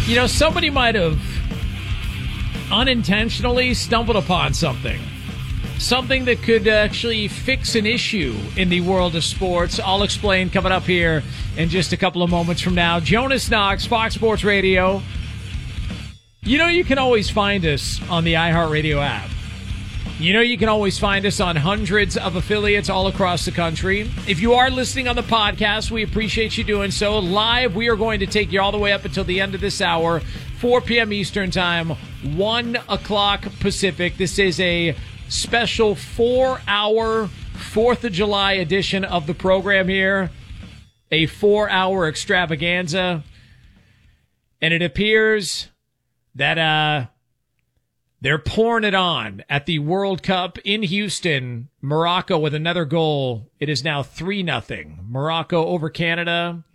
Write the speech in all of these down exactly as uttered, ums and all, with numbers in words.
You know, somebody might have unintentionally stumbled upon something. Something that could actually fix an issue in the world of sports. I'll explain coming up here in just a couple of moments from now. Jonas Knox, Fox Sports Radio. You know you can always find us on the iHeartRadio app. You know you can always find us on hundreds of affiliates all across the country. If you are listening on the podcast, we appreciate you doing so. Live, we are going to take you all the way up until the end of this hour, four p.m. Eastern Time, one o'clock Pacific. This is a special four-hour fourth of July edition of the program here. A four-hour extravaganza. And it appears that uh, they're pouring it on at the World Cup in Houston. Morocco with another goal. It is now three nothing. Morocco over Canada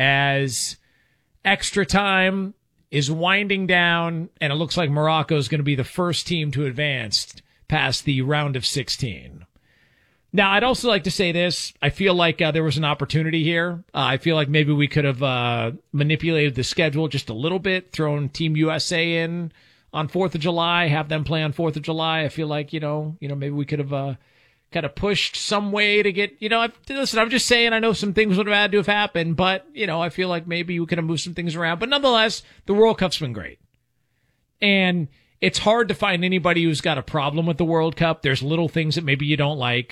as extra time is winding down, and it looks like Morocco is going to be the first team to advance past the round of sixteen. Now, I'd also like to say this. I feel like uh, there was an opportunity here. Uh, I feel like maybe we could have uh, manipulated the schedule just a little bit, thrown Team U S A in on fourth of July, have them play on fourth of July. I feel like, you know, you know, maybe we could have uh, kind of pushed some way to get, you know, I've, listen, I'm just saying, I know some things would have had to have happened, but, you know, I feel like maybe we could have moved some things around. But nonetheless, the World Cup's been great. And it's hard to find anybody who's got a problem with the World Cup. There's little things that maybe you don't like.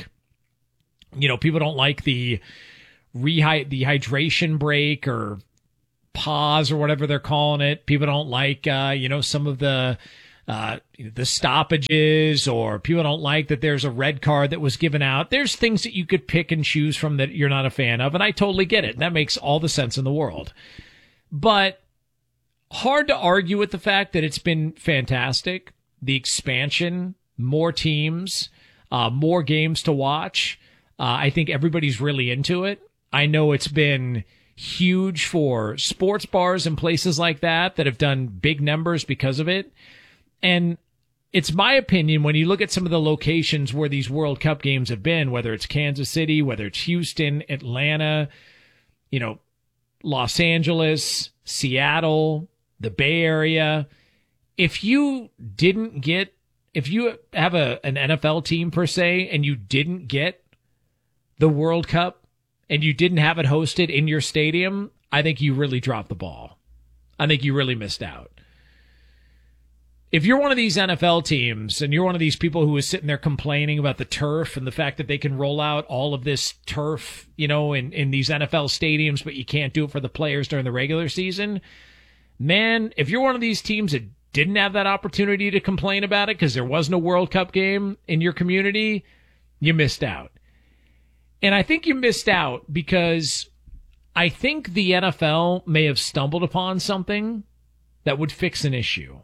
You know, people don't like the rehy- the hydration break or pause or whatever they're calling it. People don't like, uh, you know, some of the uh, the stoppages, or people don't like that there's a red card that was given out. There's things that you could pick and choose from that you're not a fan of, and I totally get it. That makes all the sense in the world. But hard to argue with the fact that it's been fantastic. The expansion, more teams, uh, more games to watch. Uh, I think everybody's really into it. I know it's been huge for sports bars and places like that that have done big numbers because of it. And it's my opinion, when you look at some of the locations where these World Cup games have been, whether it's Kansas City, whether it's Houston, Atlanta, you know, Los Angeles, Seattle, the Bay Area, if you didn't get, if you have a an N F L team per se, and you didn't get the World Cup and you didn't have it hosted in your stadium, I think you really dropped the ball. I think you really missed out. If you're one of these N F L teams and you're one of these people who is sitting there complaining about the turf and the fact that they can roll out all of this turf, you know, in, in these N F L stadiums, but you can't do it for the players during the regular season, man, if you're one of these teams that didn't have that opportunity to complain about it because there wasn't a World Cup game in your community, you missed out. And I think you missed out because I think the N F L may have stumbled upon something that would fix an issue.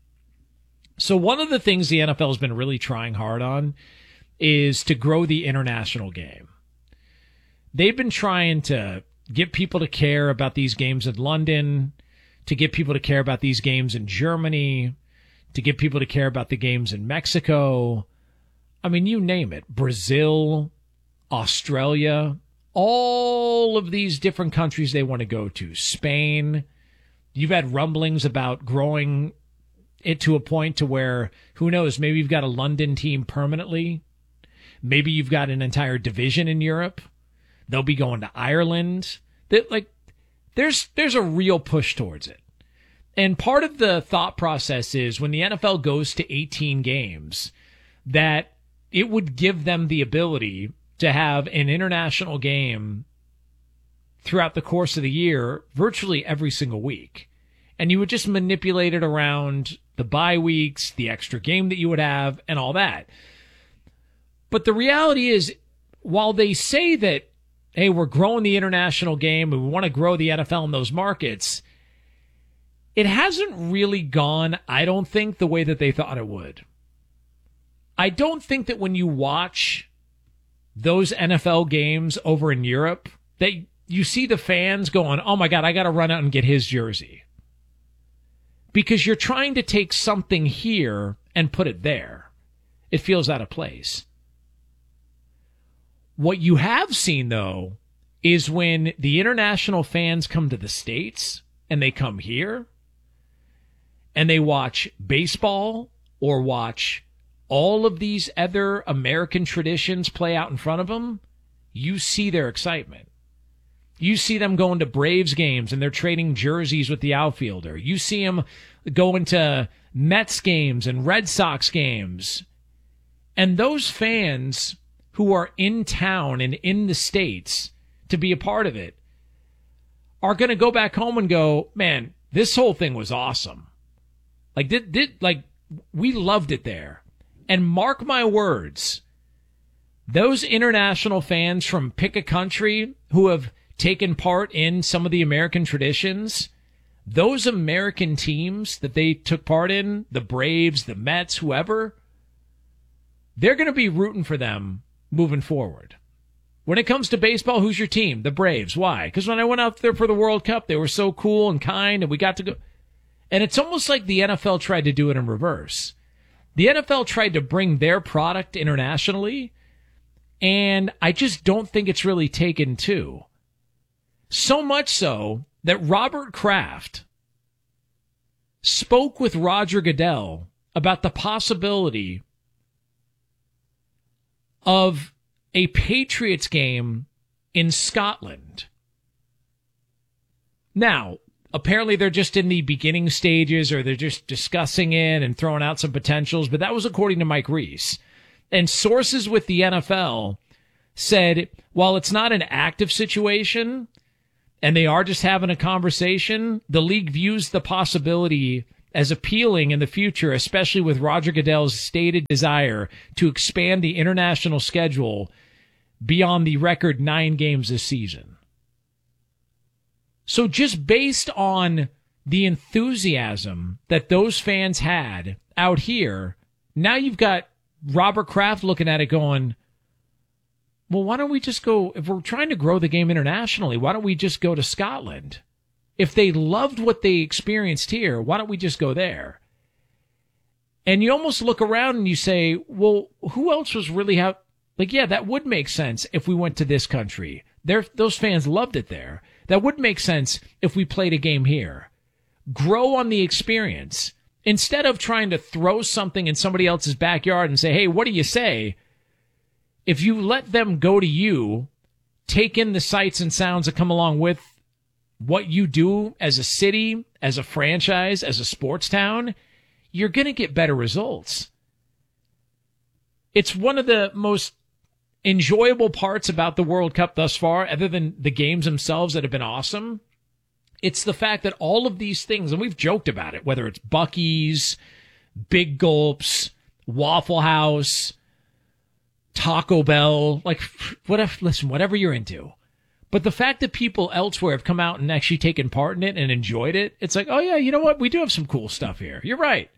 So one of the things the N F L has been really trying hard on is to grow the international game. They've been trying to get people to care about these games in London, to get people to care about these games in Germany, to get people to care about the games in Mexico. I mean, you name it. Brazil, Australia, all of these different countries they want to go to. Spain. You've had rumblings about growing it to a point to where, who knows, maybe you've got a London team permanently. Maybe you've got an entire division in Europe. They'll be going to Ireland. That, like, there's there's a real push towards it. And part of the thought process is when the N F L goes to eighteen games, that it would give them the ability to have an international game throughout the course of the year, virtually every single week. And you would just manipulate it around the bye weeks, the extra game that you would have, and all that. But the reality is, while they say that, hey, we're growing the international game and we want to grow the N F L in those markets, it hasn't really gone, I don't think, the way that they thought it would. I don't think that when you watch those N F L games over in Europe, that you see the fans going, oh my God, I got to run out and get his jersey. Because you're trying to take something here and put it there. It feels out of place. What you have seen, though, is when the international fans come to the States and they come here, and they watch baseball or watch all of these other American traditions play out in front of them, you see their excitement. You see them going to Braves games and they're trading jerseys with the outfielder. You see them going to Mets games and Red Sox games. And those fans who are in town and in the States to be a part of it are going to go back home and go, man, this whole thing was awesome. Like, did, did, like, we loved it there. And mark my words, those international fans from pick a country who have taken part in some of the American traditions, those American teams that they took part in, the Braves, the Mets, whoever, they're going to be rooting for them moving forward. When it comes to baseball, who's your team? The Braves. Why? Because when I went out there for the World Cup, they were so cool and kind, and we got to go. And it's almost like the N F L tried to do it in reverse. The N F L tried to bring their product internationally, and I just don't think it's really taken to. So much so that Robert Kraft spoke with Roger Goodell about the possibility of a Patriots game in Scotland. Now, apparently they're just in the beginning stages, or they're just discussing it and throwing out some potentials, but that was according to Mike Reese. And sources with the N F L said, while it's not an active situation, and they are just having a conversation, the league views the possibility as appealing in the future, especially with Roger Goodell's stated desire to expand the international schedule beyond the record nine games this season. So just based on the enthusiasm that those fans had out here, now you've got Robert Kraft looking at it going, well, why don't we just go, if we're trying to grow the game internationally, why don't we just go to Scotland? If they loved what they experienced here, why don't we just go there? And you almost look around and you say, well, who else was really have, like, yeah, that would make sense if we went to this country. They're, those fans loved it there. That would make sense if we played a game here. Grow on the experience. Instead of trying to throw something in somebody else's backyard and say, hey, what do you say? If you let them go to you, take in the sights and sounds that come along with what you do as a city, as a franchise, as a sports town, you're going to get better results. It's one of the most enjoyable parts about the World Cup thus far, other than the games themselves that have been awesome. It's the fact that all of these things, and we've joked about it, whether it's Buc-ee's, Big Gulps, Waffle House, Taco Bell, like, whatever, listen, whatever you're into. But the fact that people elsewhere have come out and actually taken part in it and enjoyed it, it's like, oh yeah, you know what? We do have some cool stuff here. You're right.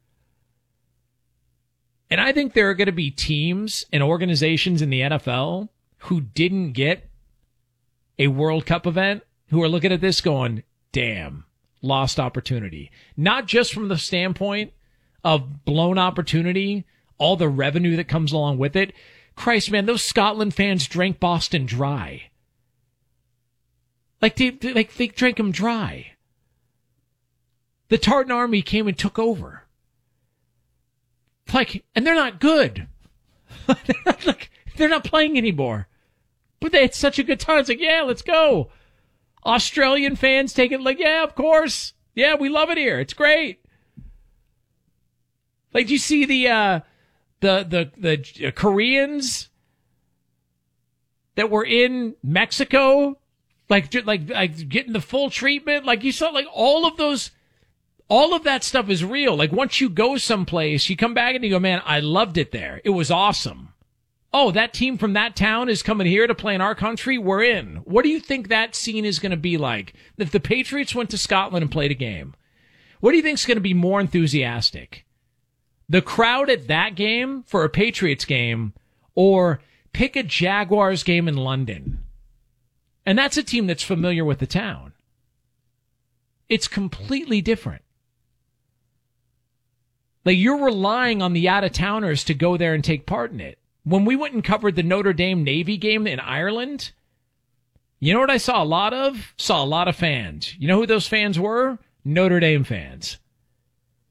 And I think there are going to be teams and organizations in the N F L who didn't get a World Cup event who are looking at this going, damn, lost opportunity. Not just from the standpoint of blown opportunity, all the revenue that comes along with it. Christ, man, those Scotland fans drank Boston dry. Like they, like they drank them dry. The Tartan Army came and took over. Like, and they're not good. they're, not, like, they're not playing anymore. But they had such a good time. It's like, yeah, let's go. Australian fans take it like, yeah, of course. Yeah, we love it here. It's great. Like, do you see the uh, the the the Koreans that were in Mexico, like like like getting the full treatment? Like you saw, like all of those, all of that stuff is real. Like once you go someplace, you come back and you go, man, I loved it there. It was awesome. Oh, that team from that town is coming here to play in our country. We're in. What do you think that scene is going to be like if the Patriots went to Scotland and played a game? What do you think is going to be more enthusiastic? The crowd at that game for a Patriots game, or pick a Jaguars game in London? And that's a team that's familiar with the town. It's completely different. Like you're relying on the out-of-towners to go there and take part in it. When we went and covered the Notre Dame Navy game in Ireland, you know what I saw a lot of? Saw a lot of fans. You know who those fans were? Notre Dame fans.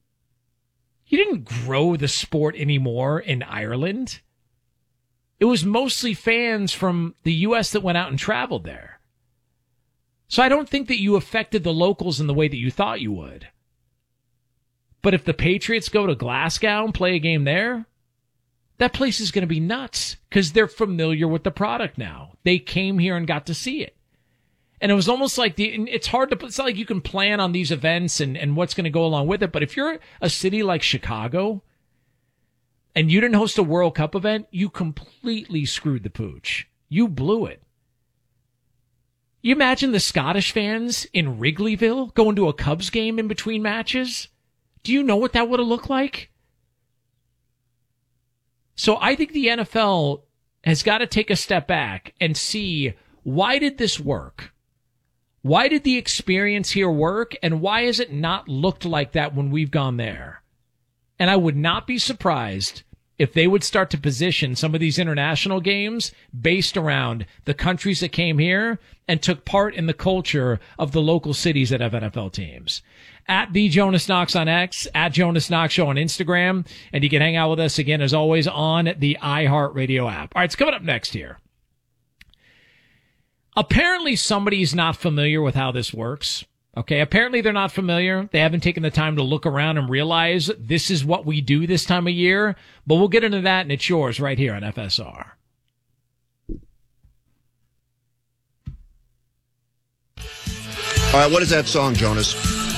You didn't grow the sport anymore in Ireland. It was mostly fans from the U S that went out and traveled there. So I don't think that you affected the locals in the way that you thought you would. But if the Patriots go to Glasgow and play a game there, that place is going to be nuts because they're familiar with the product now. They came here and got to see it. And it was almost like the, it's hard to, it's not like you can plan on these events and, and what's going to go along with it. But if you're a city like Chicago and you didn't host a World Cup event, you completely screwed the pooch. You blew it. You imagine the Scottish fans in Wrigleyville going to a Cubs game in between matches? Do you know what that would have looked like? So I think the N F L has got to take a step back and see, why did this work? Why did the experience here work? And why has it not looked like that when we've gone there? And I would not be surprised if they would start to position some of these international games based around the countries that came here and took part in the culture of the local cities that have N F L teams. At the Jonas Knox on X, at Jonas Knox Show on Instagram, and you can hang out with us again, as always, on the iHeartRadio app. All right, it's coming up next here. Apparently somebody's not familiar with how this works. Okay, apparently they're not familiar. They haven't taken the time to look around and realize this is what we do this time of year. But we'll get into that, and it's yours right here on F S R. All right, what is that song, Jonas?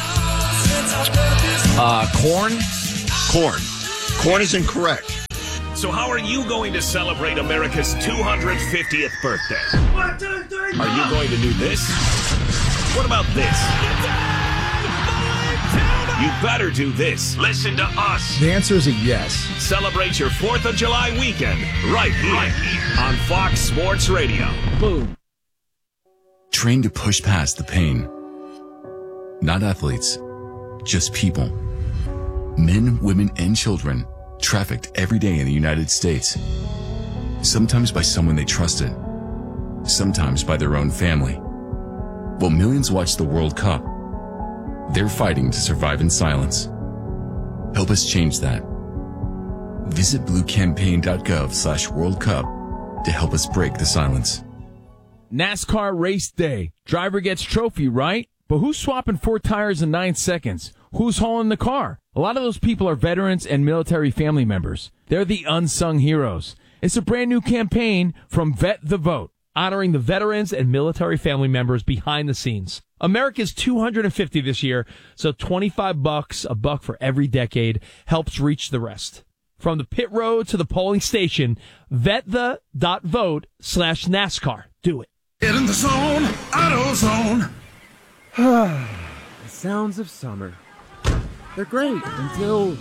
Uh, Corn? Corn. Corn is incorrect. So how are you going to celebrate America's two hundred fiftieth birthday? One, two, three, four. Are you going to do this? What about this? You better do this. Listen to us. The answer is a yes. Celebrate your fourth of July weekend right here, right here on Fox Sports Radio. Boom. Train to push past the pain. Not athletes, just people. Men, women, and children trafficked every day in the United States. Sometimes by someone they trusted. Sometimes by their own family. While millions watch the World Cup, they're fighting to survive in silence. Help us change that. Visit bluecampaign.gov slash World Cup to help us break the silence. NASCAR race day. Driver gets trophy, right? But who's swapping four tires in nine seconds? Who's hauling the car? A lot of those people are veterans and military family members. They're the unsung heroes. It's a brand new campaign from Vet the Vote, honoring the veterans and military family members behind the scenes. America's two hundred fifty this year, so twenty-five bucks, a buck for every decade, helps reach the rest. From the pit road to the polling station, vetthe.vote slash NASCAR. Do it. Get in the zone, AutoZone. The sounds of summer. They're great until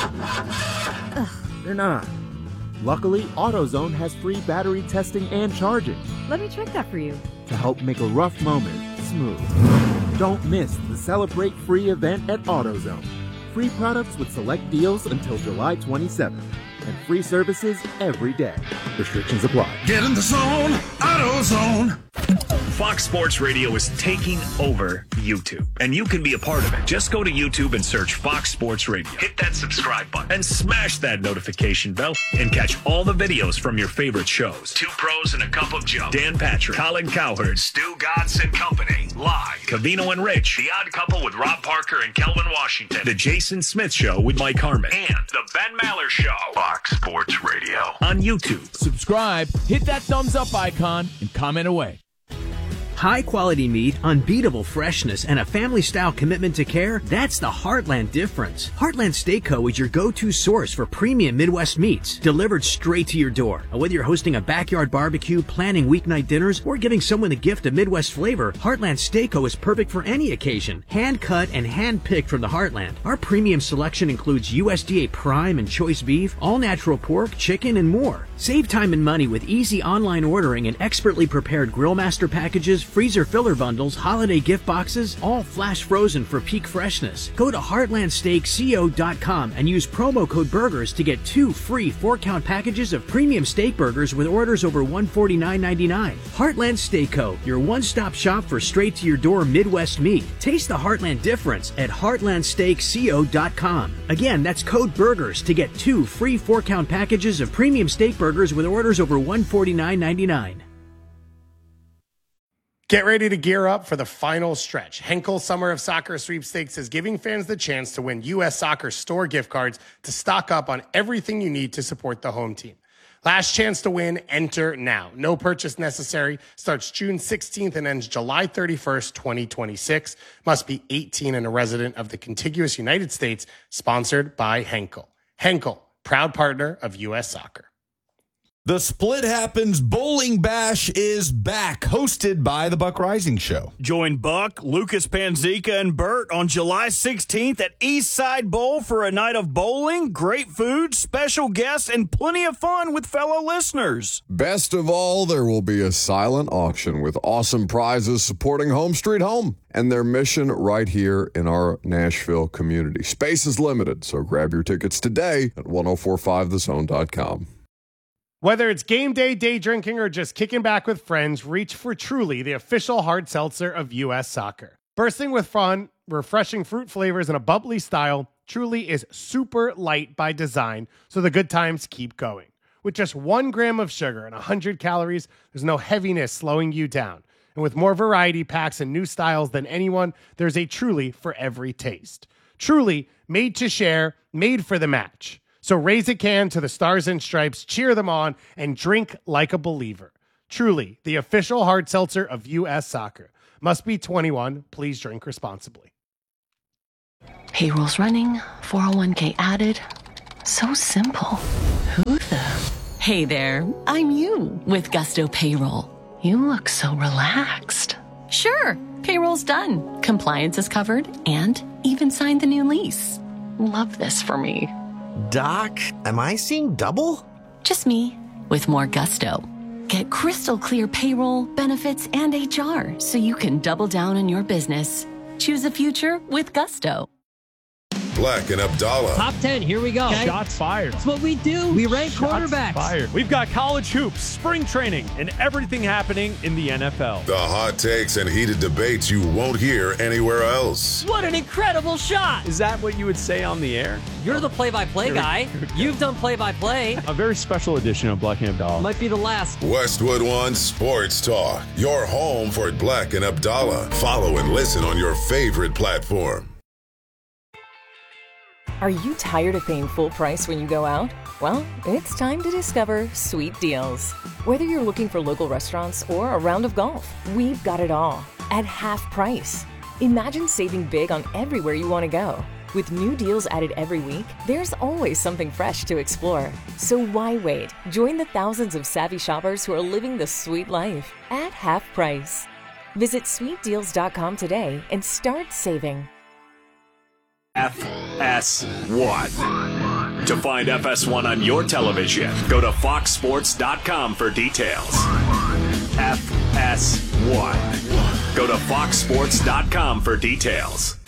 they're not. Luckily, AutoZone has free battery testing and charging Let me check that for you. to help make a rough moment smooth. Don't miss the Celebrate Free event at AutoZone. Free products with select deals until July twenty-seventh. And free services every day. Restrictions apply. Get in the zone, AutoZone. Fox Sports Radio is taking over YouTube, and you can be a part of it. Just go to YouTube and search Fox Sports Radio. Hit that subscribe button and smash that notification bell and catch all the videos from your favorite shows. Two Pros and a Cup of Joe, Dan Patrick, Colin Cowherd, Stu Godson Company, Live, Cavino and Rich, The Odd Couple with Rob Parker and Kelvin Washington, The Jason Smith Show with Mike Harmon, and The Ben Maller Show. Fox Sports Radio on YouTube. Subscribe, hit that thumbs up icon, and comment away. High-quality meat, unbeatable freshness, and a family-style commitment to care, that's the Heartland difference. Heartland Steak Co. is your go-to source for premium Midwest meats, delivered straight to your door. And whether you're hosting a backyard barbecue, planning weeknight dinners, or giving someone the gift of Midwest flavor, Heartland Steak Co. is perfect for any occasion. Hand-cut and hand-picked from the Heartland. Our premium selection includes U S D A prime and choice beef, all-natural pork, chicken, and more. Save time and money with easy online ordering and expertly prepared Grillmaster packages freezer filler bundles, holiday gift boxes, all flash frozen for peak freshness. Go to heartland steak co dot com and use promo code BURGERS to get two free four-count packages of premium steak burgers with orders over one hundred forty-nine ninety-nine. Heartland Steak Co., your one-stop shop for straight-to-your-door Midwest meat. Taste the Heartland difference at heartland steak co dot com. Again, that's code BURGERS to get two free four-count packages of premium steak burgers with orders over one hundred forty-nine ninety-nine. Get ready to gear up for the final stretch. Henkel Summer of Soccer Sweepstakes is giving fans the chance to win U S Soccer store gift cards to stock up on everything you need to support the home team. Last chance to win, enter now. No purchase necessary. Starts June sixteenth and ends July thirty-first, twenty twenty-six. Must be eighteen and a resident of the contiguous United States. Sponsored by Henkel. Henkel, proud partner of U S Soccer. The Split Happens Bowling Bash is back, hosted by the Buck Rising Show. Join Buck, Lucas Panzica, and Bert on July sixteenth at Eastside Bowl for a night of bowling, great food, special guests, and plenty of fun with fellow listeners. Best of all, there will be a silent auction with awesome prizes supporting Home Street Home and their mission right here in our Nashville community. Space is limited, so grab your tickets today at ten forty-five the zone dot com. Whether it's game day, day drinking, or just kicking back with friends, reach for Truly, the official hard seltzer of U S Soccer. Bursting with fun, refreshing fruit flavors, and a bubbly style, Truly is super light by design, so the good times keep going. With just one gram of sugar and one hundred calories, there's no heaviness slowing you down. And with more variety packs and new styles than anyone, there's a Truly for every taste. Truly, made to share, made for the match. So raise a can to the Stars and Stripes, cheer them on, and drink like a believer. Truly, the official hard seltzer of U S Soccer. Must be twenty-one. Please drink responsibly. Payroll's running, four oh one k added. So simple. Who the? Hey there, I'm you with Gusto Payroll. You look so relaxed. Sure, payroll's done. Compliance is covered and even signed the new lease. Love this for me. Doc, am I seeing double? Just me, with more gusto. Get crystal clear payroll, benefits, and H R so you can double down on your business. Choose a future with Gusto. Black and Abdallah. Top ten, here we go. Okay. Shots fired. That's what we do. We rank Shots quarterbacks. Fired. We've got college hoops, spring training, and everything happening in the N F L. The hot takes and heated debates you won't hear anywhere else. What an incredible shot. Is that what you would say on the air? You're the play-by-play guy. You've done play-by-play. A very special edition of Black and Abdallah. Might be the last. Westwood One Sports Talk. Your home for Black and Abdallah. Follow and listen on your favorite platform. Are you tired of paying full price when you go out? Well, it's time to discover Sweet Deals. Whether you're looking for local restaurants or a round of golf, we've got it all at half price. Imagine saving big on everywhere you want to go. With new deals added every week, there's always something fresh to explore. So why wait? Join the thousands of savvy shoppers who are living the sweet life at half price. Visit sweet deals dot com today and start saving. F S one. To find F S one on your television, go to fox sports dot com for details. F S one. Go to fox sports dot com for details.